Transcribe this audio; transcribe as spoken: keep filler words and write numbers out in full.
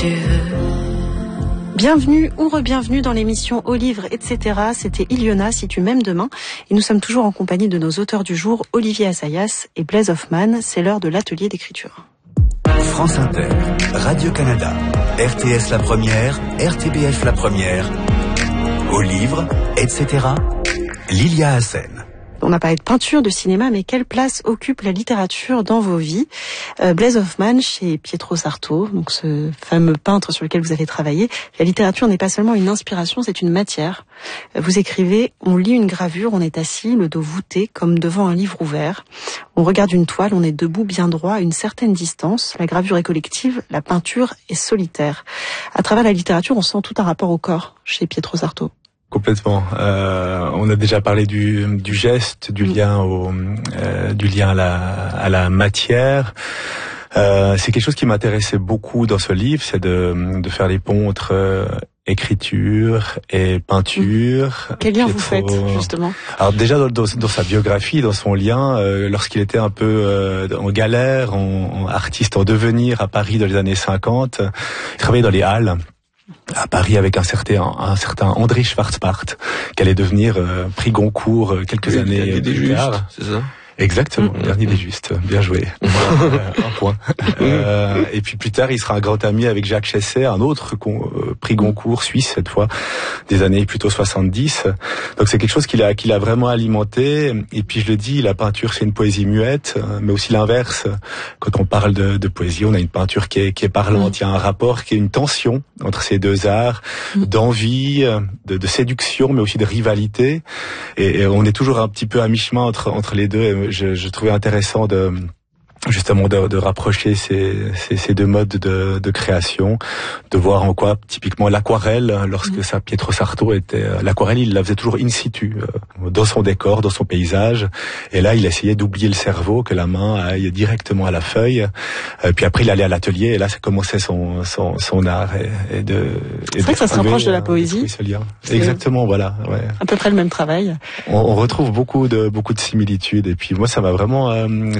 tu veux. Bienvenue ou re-bienvenue dans l'émission Au livre, et cetera. C'était Iliona, Si tu m'aimes demain. Et nous sommes toujours en compagnie de nos auteurs du jour, Olivier Assayas et Blaise Hoffmann. C'est l'heure de l'atelier d'écriture. France Inter, Radio-Canada, R T S La Première, R T B F La Première, Au livre, et cetera. Lilia Hassen. On a parlé de peinture, de cinéma, mais quelle place occupe la littérature dans vos vies? euh, Blaise Hoffmann, chez Pietro Sarto, donc ce fameux peintre sur lequel vous avez travaillé, la littérature n'est pas seulement une inspiration, c'est une matière. Vous écrivez, on lit une gravure, on est assis, le dos voûté, comme devant un livre ouvert. On regarde une toile, on est debout, bien droit, à une certaine distance. La gravure est collective, la peinture est solitaire. À travers la littérature, on sent tout un rapport au corps, chez Pietro Sarto. Complètement. Euh, on a déjà parlé du, du geste, du lien au, euh, du lien à la, à la matière. Euh, c'est quelque chose qui m'intéressait beaucoup dans ce livre, c'est de, de faire les ponts entre euh, écriture et peinture. Quel lien Pietro... vous faites, justement? Alors déjà dans, dans, dans sa biographie, dans son lien, euh, lorsqu'il était un peu euh, en galère, en, en artiste en devenir à Paris dans les années cinquante, il travaillait dans les halles à Paris avec un certain, un certain André Schwarzbart, qui allait devenir euh, prix Goncourt euh, quelques oui, années plus tard. C'est ça? Exactement, mmh. Dernier des justes, bien joué. euh, un point. Euh, et puis plus tard, il sera un grand ami avec Jacques Chesset, un autre con, euh, prix Goncourt suisse cette fois, des années plutôt soixante-dix. Donc c'est quelque chose qu'il a, qu'il a vraiment alimenté. Et puis je le dis, la peinture c'est une poésie muette, mais aussi l'inverse. Quand on parle de, de poésie, on a une peinture qui est, qui est parlante. Mmh. Il y a un rapport, qui est une tension entre ces deux arts, mmh. d'envie, de, de séduction, mais aussi de rivalité. Et, et on est toujours un petit peu à mi-chemin entre, entre les deux. Je, je trouvais intéressant de justement de, de rapprocher ces, ces, ces deux modes de, de création, de voir en quoi typiquement l'aquarelle, lorsque ça Pietro Sarto était l'aquarelle, il la faisait toujours in situ, euh, dans son décor, dans son paysage, et là il essayait d'oublier le cerveau, que la main aille directement à la feuille, euh, puis après il allait à l'atelier, et là ça commençait son son, son art et, et de. C'est vrai que ça se rapproche de la poésie. Exactement, voilà. Ouais. À peu près le même travail. On, on retrouve beaucoup de beaucoup de similitudes, et puis moi ça m'a vraiment euh,